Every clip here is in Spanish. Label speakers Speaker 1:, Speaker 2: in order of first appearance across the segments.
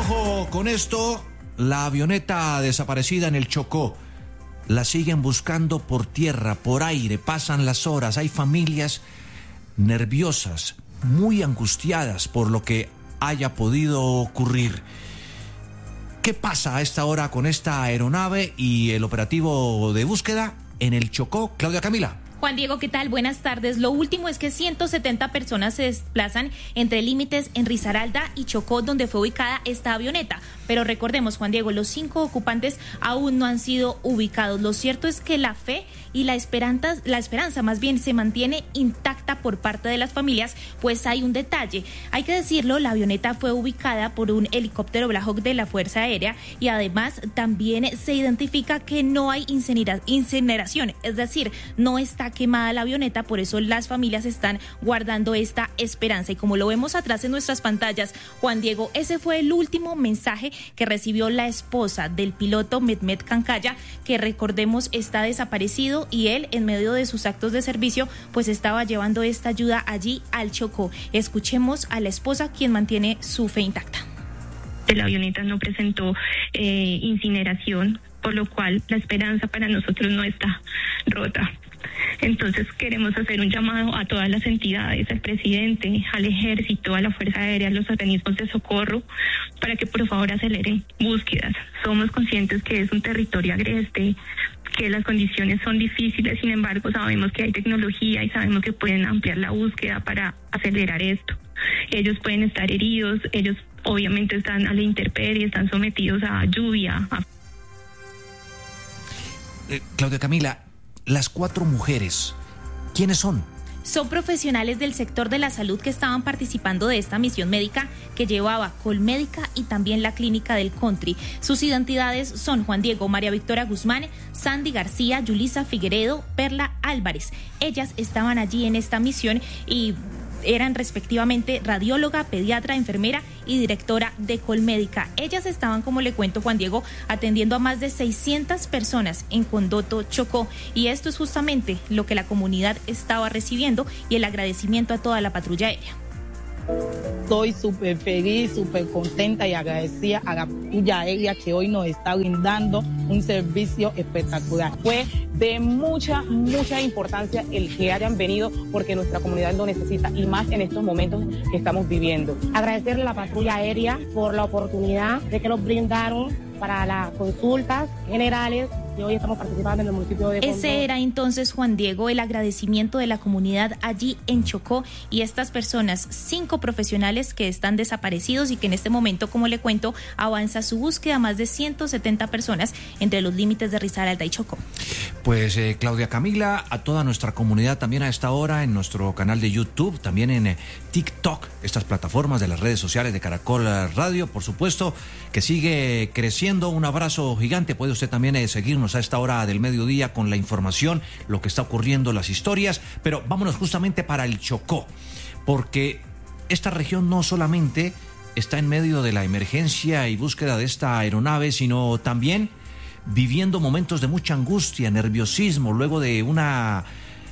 Speaker 1: Ojo con esto, la avioneta desaparecida en el Chocó. La siguen buscando por tierra, por aire, pasan las horas. Hay familias nerviosas, muy angustiadas por lo que haya podido ocurrir. ¿Qué pasa a esta hora con esta aeronave y el operativo de búsqueda en el Chocó? Claudia Camila.
Speaker 2: Juan Diego, ¿qué tal? Buenas tardes. Lo último es que 170 personas se desplazan entre límites en Risaralda y Chocó, donde fue ubicada esta avioneta. Pero recordemos, Juan Diego, los 5 ocupantes aún no han sido ubicados. Lo cierto es que la fe y la esperanza más bien se mantiene intacta por parte de las familias, pues hay un detalle. Hay que decirlo, la avioneta fue ubicada por un helicóptero Black Hawk de la Fuerza Aérea y además también se identifica que no hay incineración, es decir, no está quemada la avioneta, por eso las familias están guardando esta esperanza. Y como lo vemos atrás en nuestras pantallas, Juan Diego, ese fue el último mensaje que recibió la esposa del piloto Mehmet Cancaya, que recordemos está desaparecido, y él en medio de sus actos de servicio pues estaba llevando esta ayuda allí al Chocó. Escuchemos a la esposa, quien mantiene su fe intacta.
Speaker 3: La avioneta no presentó incineración, por lo cual la esperanza para nosotros no está rota. Entonces queremos hacer un llamado a todas las entidades, al presidente, al ejército, a la Fuerza Aérea, a los organismos de socorro, para que por favor aceleren búsquedas. Somos conscientes que es un territorio agreste, que las condiciones son difíciles, sin embargo sabemos que hay tecnología y sabemos que pueden ampliar la búsqueda para acelerar esto. Ellos pueden estar heridos, ellos obviamente están a la intemperie, están sometidos a lluvia.
Speaker 1: Claudia Camila, las 4 mujeres, ¿quiénes son?
Speaker 2: Son profesionales del sector de la salud que estaban participando de esta misión médica que llevaba Colmédica y también la clínica del Country. Sus identidades son Juan Diego, María Victoria Guzmán, Sandy García, Yulisa Figueredo, Perla Álvarez. Ellas estaban allí en esta misión y eran respectivamente radióloga, pediatra, enfermera y directora de Colmédica. Ellas estaban, como le cuento, Juan Diego, atendiendo a más de 600 personas en Condoto, Chocó, y esto es justamente lo que la comunidad estaba recibiendo y el agradecimiento a toda la patrulla aérea.
Speaker 4: Estoy súper feliz, súper contenta y agradecida a la patrulla aérea que hoy nos está brindando un servicio espectacular. Fue de mucha importancia el que hayan venido, porque nuestra comunidad lo necesita, y más en estos momentos que estamos viviendo.
Speaker 5: Agradecerle a la patrulla aérea por la oportunidad de que nos brindaron para las consultas generales que hoy estamos participando en el municipio de Condón.
Speaker 2: Ese era entonces, Juan Diego, el agradecimiento de la comunidad allí en Chocó, y estas personas, 5 profesionales que están desaparecidos y que en este momento, como le cuento, avanza su búsqueda a más de 170 personas entre los límites de Risaralda y Chocó.
Speaker 1: Pues Claudia Camila, a toda nuestra comunidad también a esta hora en nuestro canal de YouTube, también en TikTok, estas plataformas de las redes sociales de Caracol Radio, por supuesto, que sigue creciendo. Un abrazo gigante. Puede usted también seguirnos a esta hora del mediodía con la información, lo que está ocurriendo, las historias, pero vámonos justamente para el Chocó, porque esta región no solamente está en medio de la emergencia y búsqueda de esta aeronave, sino también viviendo momentos de mucha angustia, nerviosismo, luego de una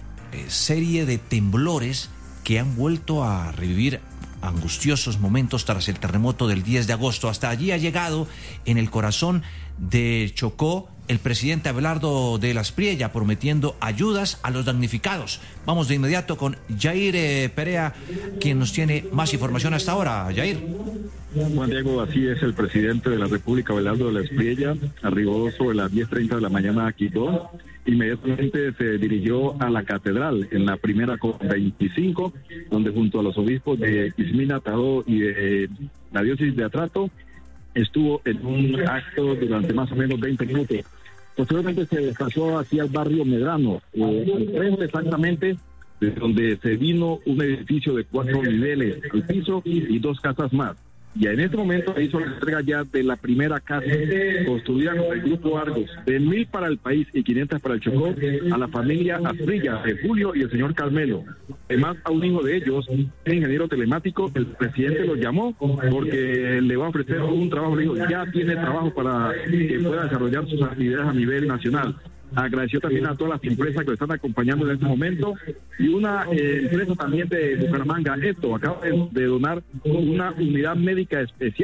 Speaker 1: serie de temblores que han vuelto a revivir angustiosos momentos tras el terremoto del 10 de agosto. Hasta allí ha llegado, en el corazón de Chocó, el presidente Abelardo de las Priella, prometiendo ayudas a los damnificados. Vamos de inmediato con Jair Perea, quien nos tiene más información hasta ahora. Jair.
Speaker 6: Juan Diego, así es, el presidente de la República, Abelardo de las Priella, arribó sobre las 10:30 de la mañana a Quito. Inmediatamente se dirigió a la catedral en la primera COP25, donde junto a los obispos de Ismina, Tajó y de la diócesis de Atrato, estuvo en un acto durante más o menos 20 minutos. Posteriormente se desplazó hacia el barrio Medrano, al frente exactamente de donde se vino un edificio de 4 niveles al piso y 2 casas más. Y en este momento hizo la entrega ya de la primera casa construida con el Grupo Argos, de 1,000 para el país y 500 para el Chocó, a la familia Asprilla, de Julio y el señor Carmelo. Además, a un hijo de ellos, un ingeniero telemático, el presidente lo llamó porque le va a ofrecer un trabajo. Le dijo, ya tiene trabajo para que pueda desarrollar sus actividades a nivel nacional. Agradeció también a todas las empresas que lo están acompañando en este momento, y una empresa también de Bucaramanga, esto acaba de donar una unidad médica especial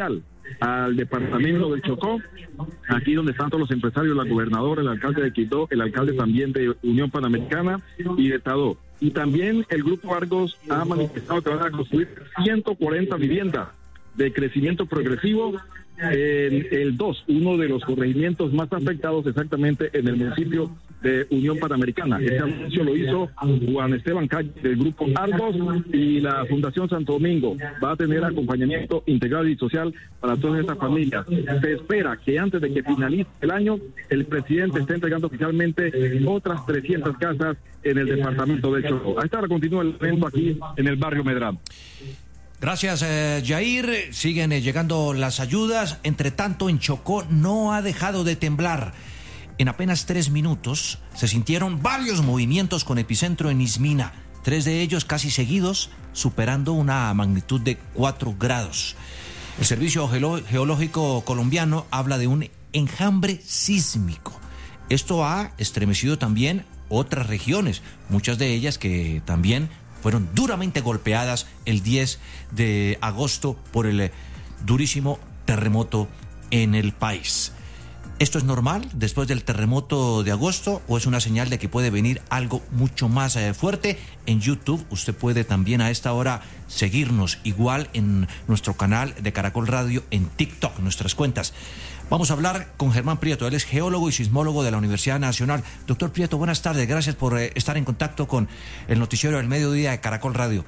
Speaker 6: al departamento del Chocó, aquí donde están todos los empresarios, la gobernadora, el alcalde de Quito, el alcalde también de Unión Panamericana y de Estado. Y también el Grupo Argos ha manifestado que van a construir 140 viviendas de crecimiento progresivo en el 2, uno de los corregimientos más afectados exactamente en el municipio de Unión Panamericana. Este anuncio lo hizo Juan Esteban Calle del Grupo Argos, y la Fundación Santo Domingo va a tener acompañamiento integral y social para todas estas familias. Se espera que antes de que finalice el año, el presidente esté entregando oficialmente otras 300 casas en el departamento de Chocó. A esta hora continúa el evento aquí en el barrio Medrano.
Speaker 1: Gracias, Jair. Siguen llegando las ayudas. Entre tanto, en Chocó no ha dejado de temblar. En apenas 3 minutos se sintieron varios movimientos con epicentro en Ismina, 3 de ellos casi seguidos, superando una magnitud de 4 grados. El Servicio Geológico Colombiano habla de un enjambre sísmico. Esto ha estremecido también otras regiones, muchas de ellas que también fueron duramente golpeadas el 10 de agosto por el durísimo terremoto en el país. ¿Esto es normal después del terremoto de agosto o es una señal de que puede venir algo mucho más fuerte? En YouTube usted puede también a esta hora seguirnos, igual en nuestro canal de Caracol Radio, en TikTok, nuestras cuentas. Vamos a hablar con Germán Prieto, él es geólogo y sismólogo de la Universidad Nacional. Doctor Prieto, buenas tardes, gracias por estar en contacto con el noticiero del mediodía de Caracol Radio.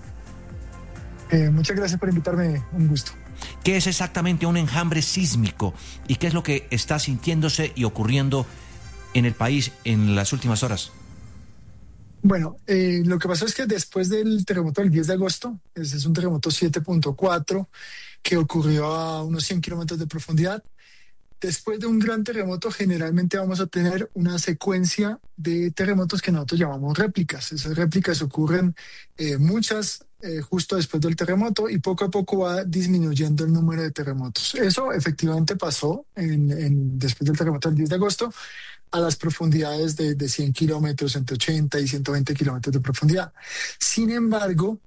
Speaker 7: Muchas gracias por invitarme, un gusto.
Speaker 1: ¿Qué es exactamente un enjambre sísmico y qué es lo que está sintiéndose y ocurriendo en el país en las últimas horas?
Speaker 7: Bueno, lo que pasó es que después del terremoto del 10 de agosto, ese es un terremoto 7.4 que ocurrió a unos 100 kilómetros de profundidad. Después de un gran terremoto, generalmente vamos a tener una secuencia de terremotos que nosotros llamamos réplicas. Esas réplicas ocurren muchas justo después del terremoto y poco a poco va disminuyendo el número de terremotos. Eso efectivamente pasó después del terremoto del 10 de agosto a las profundidades de 100 kilómetros, entre 80 y 120 kilómetros de profundidad. Sin embargo,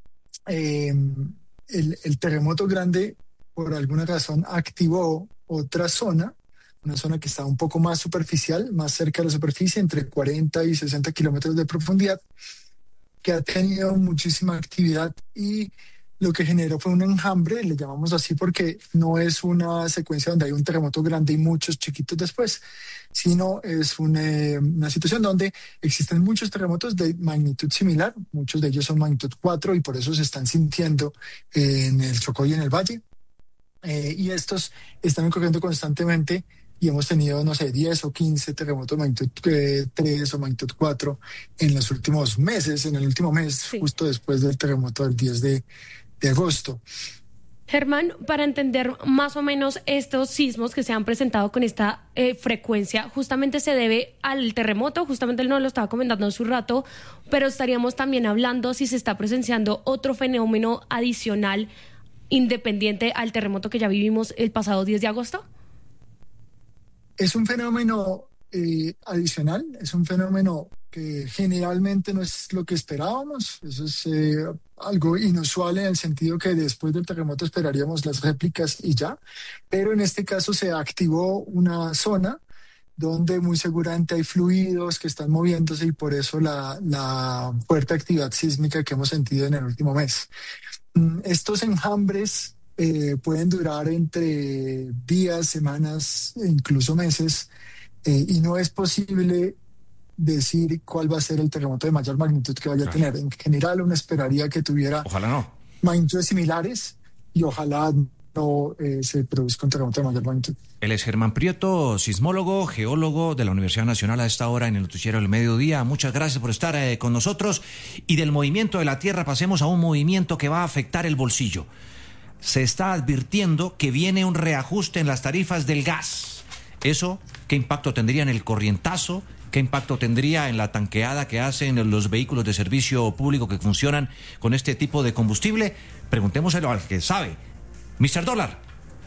Speaker 7: el terremoto grande, por alguna razón, activó otra zona, una zona que está un poco más superficial, más cerca de la superficie, entre 40 y 60 kilómetros de profundidad, que ha tenido muchísima actividad y lo que generó fue un enjambre, le llamamos así porque no es una secuencia donde hay un terremoto grande y muchos chiquitos después, sino es una situación donde existen muchos terremotos de magnitud similar, muchos de ellos son magnitud 4 y por eso se están sintiendo en el Chocó y en el Valle. Y estos están ocurriendo constantemente y hemos tenido, 10 o 15 terremotos de magnitud 3 o magnitud 4 en los últimos meses, en el último mes, sí, justo después del terremoto del 10 de agosto.
Speaker 8: Germán, para entender más o menos estos sismos que se han presentado con esta frecuencia, justamente se debe al terremoto, justamente él nos lo estaba comentando hace un rato, pero estaríamos también hablando si se está presenciando otro fenómeno adicional independiente al terremoto que ya vivimos el pasado 10 de agosto?
Speaker 7: Es un fenómeno adicional, es un fenómeno que generalmente no es lo que esperábamos. Eso es algo inusual en el sentido que después del terremoto esperaríamos las réplicas y ya, pero en este caso se activó una zona donde muy seguramente hay fluidos que están moviéndose y por eso la fuerte actividad sísmica que hemos sentido en el último mes. Estos enjambres pueden durar entre días, semanas e incluso meses y no es posible decir cuál va a ser el terremoto de mayor magnitud que vaya a tener. En general uno esperaría que tuviera magnitudes similares y ojalá no se produzca un terremoto de mayor magnitud.
Speaker 1: Él es Germán Prieto, sismólogo, geólogo de la Universidad Nacional a esta hora en el noticiero del mediodía. Muchas gracias por estar con nosotros. Y del movimiento de la Tierra pasemos a un movimiento que va a afectar el bolsillo. Se está advirtiendo que viene un reajuste en las tarifas del gas. ¿Eso qué impacto tendría en el corrientazo? ¿Qué impacto tendría en la tanqueada que hacen los vehículos de servicio público que funcionan con este tipo de combustible? Preguntémoselo al que sabe. Mr. Dólar.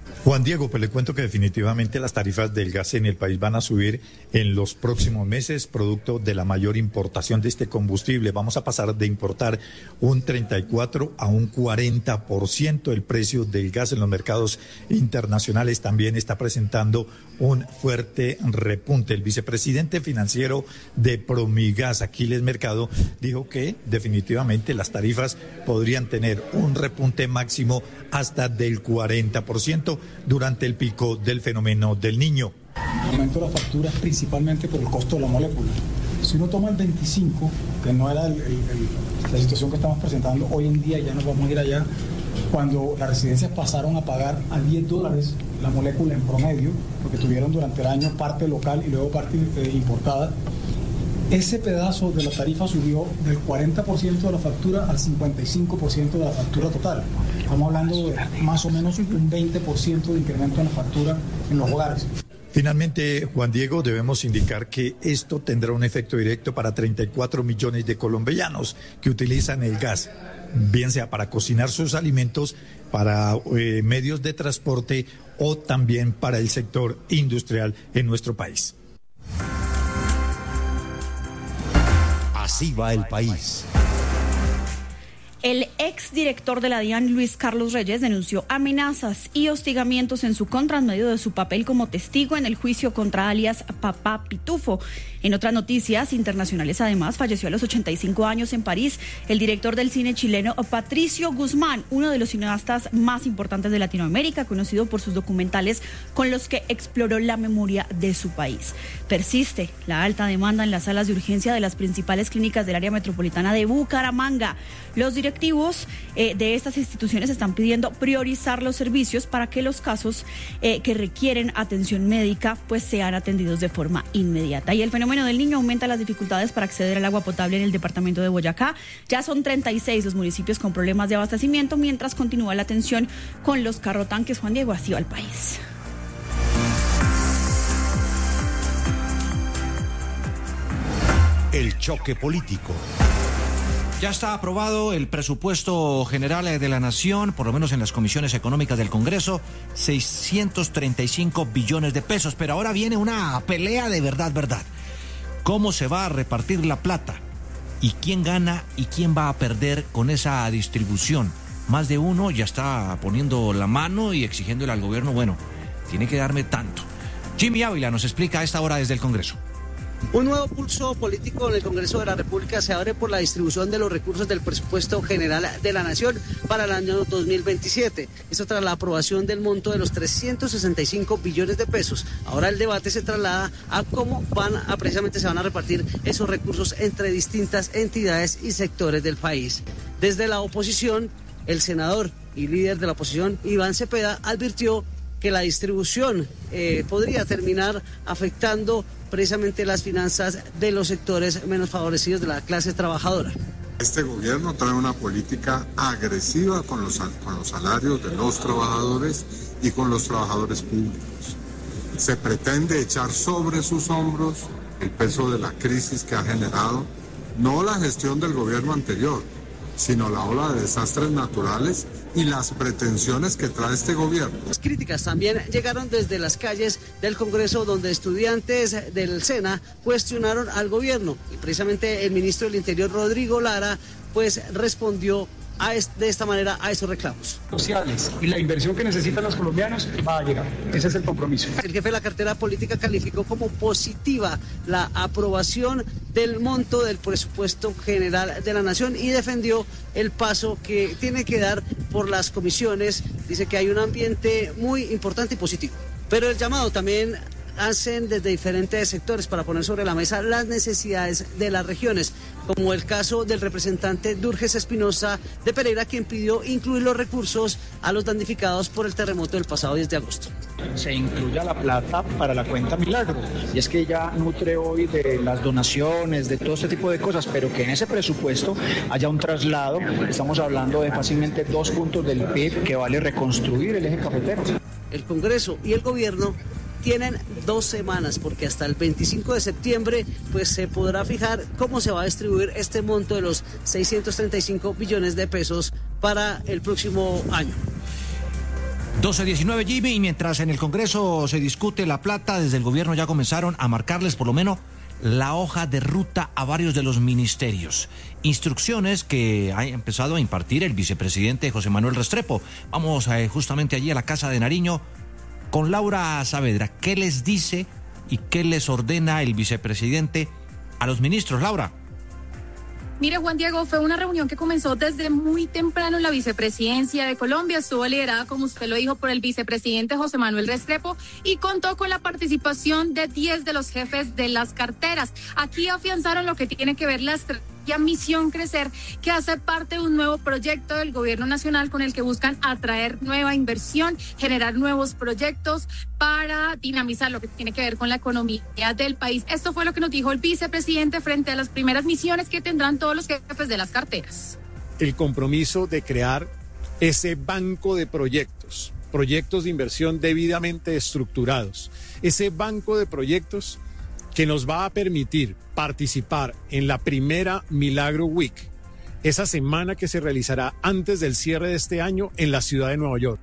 Speaker 9: Juan Diego, pues le cuento que definitivamente las tarifas del gas en el país van a subir en los próximos meses, producto de la mayor importación de este combustible. Vamos a pasar de importar un 34 a un 40%. El precio del gas en los mercados internacionales también está presentando un fuerte repunte. El vicepresidente financiero de Promigas, Aquiles Mercado, dijo que definitivamente las tarifas podrían tener un repunte máximo hasta del 40% durante el pico del fenómeno del Niño.
Speaker 10: El aumento de las facturas principalmente por el costo de la molécula. Si uno toma el 25, que no era la situación que estamos presentando, hoy en día ya nos vamos a ir allá, cuando las residencias pasaron a pagar a $10 la molécula en promedio, porque tuvieron durante el año parte local y luego parte importada. Ese pedazo de la tarifa subió del 40% de la factura al 55% de la factura total. Estamos hablando de más o menos un 20% de incremento en la factura en los hogares.
Speaker 9: Finalmente, Juan Diego, debemos indicar que esto tendrá un efecto directo para 34 millones de colombianos que utilizan el gas, bien sea para cocinar sus alimentos, para medios de transporte o también para el sector industrial en nuestro país.
Speaker 11: Así va el país.
Speaker 12: El exdirector de la DIAN, Luis Carlos Reyes, denunció amenazas y hostigamientos en su contra en medio de su papel como testigo en el juicio contra alias Papá Pitufo. En otras noticias internacionales, además, falleció a los 85 años en París el director del cine chileno Patricio Guzmán, uno de los cineastas más importantes de Latinoamérica, conocido por sus documentales con los que exploró la memoria de su país. Persiste la alta demanda en las salas de urgencia de las principales clínicas del área metropolitana de Bucaramanga. Los directivos de estas instituciones están pidiendo priorizar los servicios para que los casos que requieren atención médica pues sean atendidos de forma inmediata. Y el fenómeno del Niño aumenta las dificultades para acceder al agua potable en el departamento de Boyacá. Ya son 36 los municipios con problemas de abastecimiento, mientras continúa la tensión con los carrotanques. Juan Diego, así va el país.
Speaker 11: El choque político.
Speaker 1: Ya está aprobado el presupuesto general de la Nación, por lo menos en las comisiones económicas del Congreso, 635 billones de pesos. Pero ahora viene una pelea de verdad. ¿Cómo se va a repartir la plata? ¿Y quién gana y quién va a perder con esa distribución? Más de uno ya está poniendo la mano y exigiéndole al gobierno, bueno, tiene que darme tanto. Jimmy Ávila nos explica a esta hora desde el Congreso.
Speaker 13: Un nuevo pulso político en el Congreso de la República se abre por la distribución de los recursos del presupuesto general de la Nación para el año 2027. Esto tras la aprobación del monto de los 365 billones de pesos. Ahora el debate se traslada a cómo precisamente se van a repartir esos recursos entre distintas entidades y sectores del país. Desde la oposición, el senador y líder de la oposición, Iván Cepeda, advirtió que la distribución podría terminar afectando precisamente las finanzas de los sectores menos favorecidos de la clase trabajadora.
Speaker 14: Este gobierno trae una política agresiva con los salarios de los trabajadores y con los trabajadores públicos. Se pretende echar sobre sus hombros el peso de la crisis que ha generado, no la gestión del gobierno anterior, sino la ola de desastres naturales y las pretensiones que trae este gobierno.
Speaker 13: Las críticas también llegaron desde las calles del Congreso, donde estudiantes del SENA cuestionaron al gobierno y precisamente el ministro del Interior, Rodrigo Lara, pues respondió de esta manera a esos reclamos.
Speaker 10: Sociales y la inversión que necesitan los colombianos va a llegar. Ese es el compromiso.
Speaker 13: El jefe de la cartera política calificó como positiva la aprobación del monto del presupuesto general de la Nación y defendió el paso que tiene que dar por las comisiones. Dice que hay un ambiente muy importante y positivo. Pero el llamado también hacen desde diferentes sectores para poner sobre la mesa las necesidades de las regiones, como el caso del representante Durges Espinosa de Pereira, quien pidió incluir los recursos a los damnificados por el terremoto del pasado 10 de agosto.
Speaker 15: Se incluya la plata para la cuenta Milagro, y es que ella nutre hoy de las donaciones, de todo este tipo de cosas, pero que en ese presupuesto haya un traslado. Estamos hablando de fácilmente 2 puntos del PIB que vale reconstruir el eje cafetero.
Speaker 13: El Congreso y el gobierno tienen 2 semanas, porque hasta el 25 de septiembre pues se podrá fijar cómo se va a distribuir este monto de los 635 billones de pesos para el próximo año.
Speaker 1: 12:19, Jimmy, y mientras en el Congreso se discute la plata, desde el gobierno ya comenzaron a marcarles por lo menos la hoja de ruta a varios de los ministerios. Instrucciones que ha empezado a impartir el vicepresidente José Manuel Restrepo. Vamos justamente allí a la Casa de Nariño con Laura Saavedra. ¿Qué les dice y qué les ordena el vicepresidente a los ministros, Laura?
Speaker 16: Mire, Juan Diego, fue una reunión que comenzó desde muy temprano en la vicepresidencia de Colombia. Estuvo liderada, como usted lo dijo, por el vicepresidente José Manuel Restrepo y contó con la participación de 10 de los jefes de las carteras. Aquí afianzaron lo que tiene que ver la estrategia Misión Crecer, que hace parte de un nuevo proyecto del gobierno nacional con el que buscan atraer nueva inversión, generar nuevos proyectos para dinamizar lo que tiene que ver con la economía del país. Esto fue lo que nos dijo el vicepresidente frente a las primeras misiones que tendrán todos los jefes de las carteras.
Speaker 17: El compromiso de crear ese banco de proyectos de inversión debidamente estructurados, ese banco de proyectos que nos va a permitir participar en la primera Milagro Week, esa semana que se realizará antes del cierre de este año en la ciudad de Nueva York.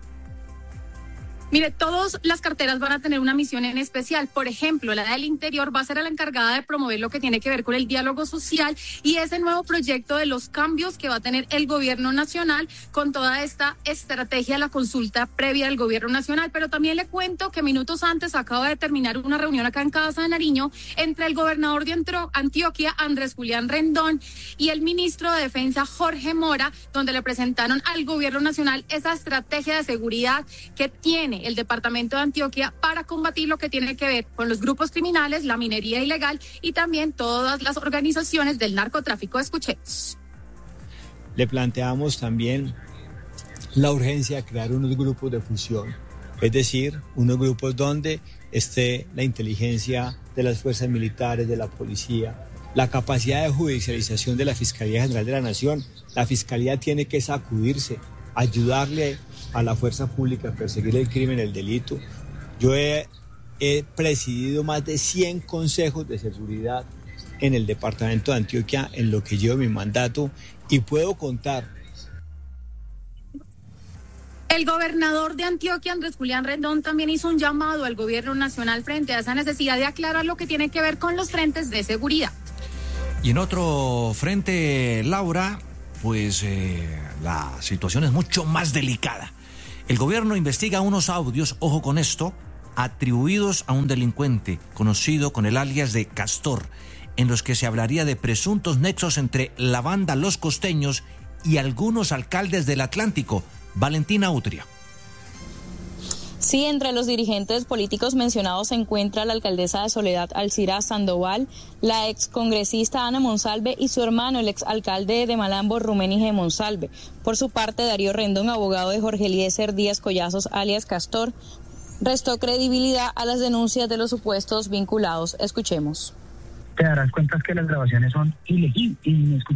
Speaker 16: Mire, todas las carteras van a tener una misión en especial. Por ejemplo, la del Interior va a ser la encargada de promover lo que tiene que ver con el diálogo social y ese nuevo proyecto de los cambios que va a tener el gobierno nacional con toda esta estrategia de la consulta previa del gobierno nacional. Pero también le cuento que minutos antes acaba de terminar una reunión acá en Casa de Nariño entre el gobernador de Antioquia, Andrés Julián Rendón, y el ministro de Defensa, Jorge Mora, donde le presentaron al gobierno nacional esa estrategia de seguridad que tiene el departamento de Antioquia para combatir lo que tiene que ver con los grupos criminales, la minería ilegal y también todas las organizaciones del narcotráfico. Escuchemos.
Speaker 18: Le planteamos también la urgencia de crear unos grupos de fusión, es decir, unos grupos donde esté la inteligencia de las fuerzas militares, de la policía, la capacidad de judicialización de la Fiscalía General de la Nación. La Fiscalía tiene que sacudirse, ayudarle a la fuerza pública a perseguir el crimen, el delito. Yo he presidido más de 100 consejos de seguridad en el departamento de Antioquia en lo que llevo mi mandato y puedo contar.
Speaker 16: El gobernador de Antioquia, Andrés Julián Rendón, también hizo un llamado al gobierno nacional frente a esa necesidad de aclarar lo que tiene que ver con los frentes de seguridad.
Speaker 1: Y en otro frente, Laura, pues la situación es mucho más delicada. El gobierno investiga unos audios, ojo con esto, atribuidos a un delincuente conocido con el alias de Castor, en los que se hablaría de presuntos nexos entre la banda Los Costeños y algunos alcaldes del Atlántico. Valentina Utria.
Speaker 19: Sí, entre los dirigentes políticos mencionados se encuentra la alcaldesa de Soledad, Alcira Sandoval, la excongresista Ana Monsalve y su hermano, el exalcalde de Malambo, Rumeni G. Monsalve. Por su parte, Darío Rendón, abogado de Jorge Eliezer Díaz Collazos, alias Castor, restó credibilidad a las denuncias de los supuestos vinculados. Escuchemos.
Speaker 20: Te darás cuenta que las grabaciones son inescutables.